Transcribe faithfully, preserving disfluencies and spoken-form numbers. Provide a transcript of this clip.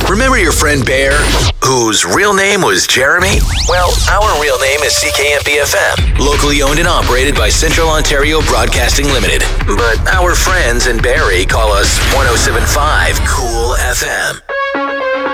Remember your friend Bear, whose real name was Jeremy? Well, our real name is C K M B F M, locally owned and operated by Central Ontario Broadcasting Limited. But our friends in Barrie call us one oh seven point five Cool F M.